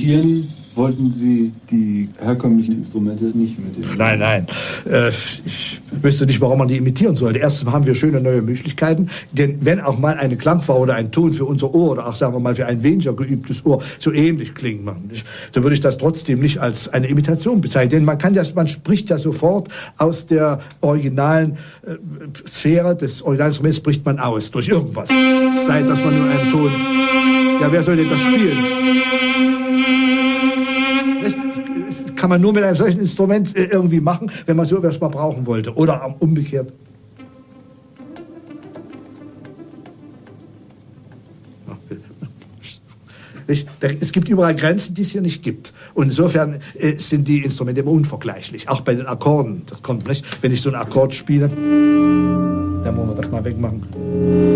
imitieren wollten Sie die herkömmlichen Instrumente nicht mit dem? Nein. Ich wüsste nicht, warum man die imitieren sollte. Erstens haben wir schöne neue Möglichkeiten, denn wenn auch mal eine Klangfarbe oder ein Ton für unser Ohr oder auch, sagen wir mal, für ein weniger geübtes Ohr so ähnlich klingen machen, so würde ich das trotzdem nicht als eine Imitation bezeichnen. Denn man spricht ja sofort aus der originalen Sphäre des Originalinstruments, spricht man aus durch irgendwas. Sei dass man nur einen Ton... Ja, wer soll denn das spielen? Das kann man nur mit einem solchen Instrument irgendwie machen, wenn man so etwas mal brauchen wollte. Oder umgekehrt. Es gibt überall Grenzen, die es hier nicht gibt. Und insofern sind die Instrumente immer unvergleichlich. Auch bei den Akkorden. Das kommt nicht. Wenn ich so einen Akkord spiele, dann wollen wir das mal wegmachen.